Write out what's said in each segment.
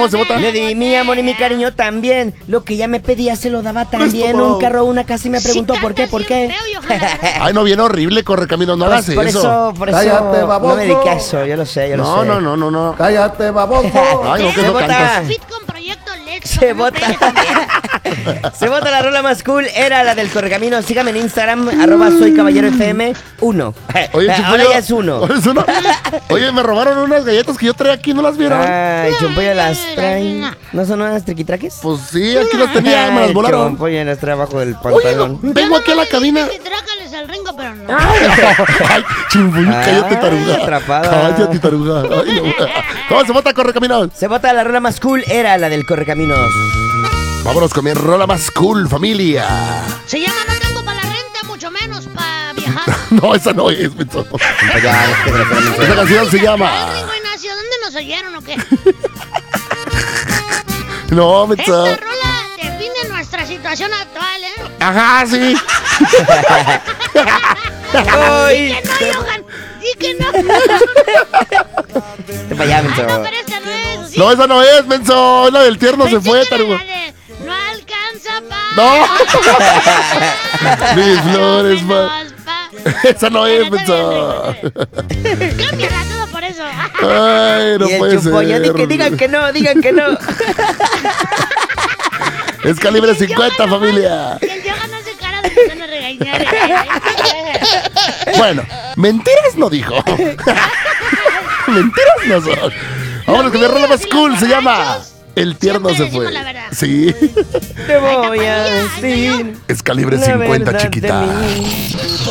¿Cómo se vota? Le di mi amor y mi cariño también. Lo que ella me pedía se lo daba también. Un carro, una casa y me preguntó por qué. Ay, no, bien horrible, Correcaminos, no hagas Por eso, Cállate, baboso. no me dediqué a eso, yo lo sé, yo lo sé. No. Cállate, baboso. Ay, no, que Se no vota. cantas. Fit con Proyecto Lex. Se vota. Se vota la rola más cool. Era la del Correcamino. Sígame en Instagram, @soycaballerofm 1. Oye, Ahora Chumpollo, ya es 1. ¿Es uno? Oye, me robaron unas galletas que yo traía aquí, ¿no las vieron? Ay, Chumpollo las trae. ¿No son unas triquitraques? Pues sí, aquí las tenía, me las volaron. Chumpollo las trae abajo del Oye, pantalón. vengo aquí a la cabina. Trácales al Ringo, pero no. Ay, Chumpollo, cállate, taruga. atrapada. Cállate, taruga. Ay, no. ¿Cómo se vota, Correcaminos? Se vota la rola más cool. Era la del Correcaminos. Vámonos con mi rola más cool, familia. Se llama No tengo para la renta, mucho menos para viajar. No, esa no es, Menso. Esa canción se llama... Ringo Ignacio, ¿dónde nos oyeron o qué? No, Menso. Esta rola define nuestra situación actual, ¿eh? Ajá, sí. ¡Ay! Que no, Johan. Sí que no. Te para allá, Menso. No, pero esta no es. ¿Sí? No, esa no es, Menso. La del tierno se Pensé fue, que era taruga. la de No alcanza pa. No. Mis flores, ma. Esa no es, Menso. Cámbiala todo por eso. Ay, no Y el puede Chumpollo, ser. que digan que no, digan que no. Es calibre 50, familia. Y el Johan hace cara de que van a regañar. Bueno, mentiras no dijo. Mentiras no son. Vámonos con mi rola más cool, se llama El tierno se Siempre fue. decimos la verdad. Sí. Te voy a decir. Es calibre la 50, verdad chiquita. de mí.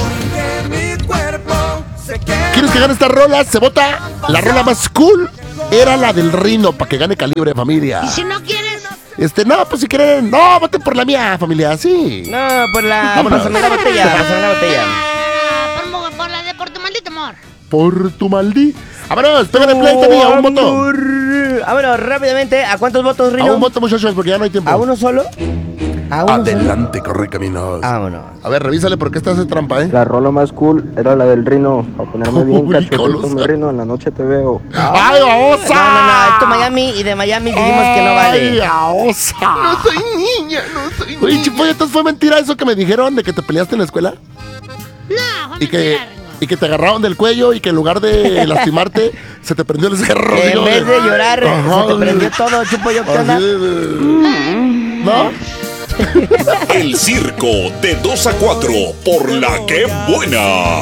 ¿Quieres que gane esta rola? Se vota. La rola más cool era la del Rino, para que gane calibre, familia. Y si no quieres, No, pues si quieren. No, voten por la mía, familia, sí. No, por la. Vámonos. Pásame la botella, pásame la botella. por la de por tu maldito amor. Por tu maldito. Vámonos, pégale play, familia, un voto. Vámonos, rápidamente. ¿A cuántos votos, A Rino? un voto, muchachos, porque ya no hay tiempo. ¿A uno solo? ¿A uno Adelante, Correcaminos. solo? Vámonos. A ver, revísale porque esta hace trampa, ¿eh? La rola más cool era la del Rino. A ponerme bien Uy, cachetito, colosa. mi Rino, en la noche te veo. ¡Ay, babosa! No, esto Miami y de Miami dijimos que no vale. ¡Ay, babosa! No soy niña, Oye, Chipolla, entonces fue mentira eso que me dijeron de que te peleaste en la escuela. No, fue Y que, mentira, Ringo. y que te agarraron del cuello y que en lugar de lastimarte, se te prendió el cerro. Que en vez de llorar, Ajá, se te prendió todo, Chupo, yo, ¿qué onda? así ¿no? El circo de 2 a 4 por La Que Buena.